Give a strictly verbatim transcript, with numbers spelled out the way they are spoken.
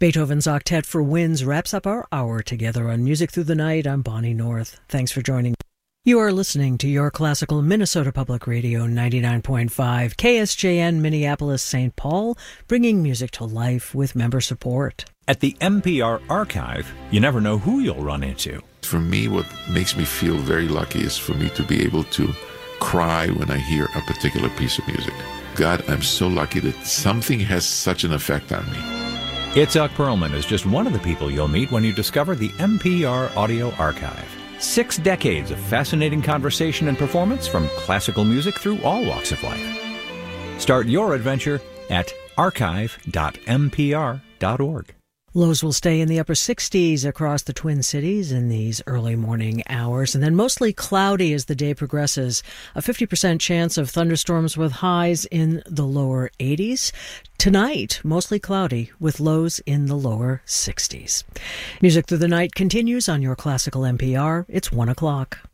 Beethoven's Octet for Winds wraps up our hour together on Music Through the Night. I'm Bonnie North. Thanks for joining me. You are listening to Your Classical Minnesota Public Radio ninety-nine point five, K S J N Minneapolis Saint Paul, bringing music to life with member support. At the M P R Archive, you never know who you'll run into. For me, what makes me feel very lucky is for me to be able to cry when I hear a particular piece of music. God, I'm so lucky that something has such an effect on me. Itzhak Perlman is just one of the people you'll meet when you discover the M P R Audio Archive. Six decades of fascinating conversation and performance from classical music through all walks of life. Start your adventure at archive dot m p r dot org. Lows will stay in the upper sixties across the Twin Cities in these early morning hours, and then mostly cloudy as the day progresses. A fifty percent chance of thunderstorms with highs in the lower eighties. Tonight, mostly cloudy with lows in the lower sixties. Music Through the Night continues on Your Classical N P R. It's one o'clock.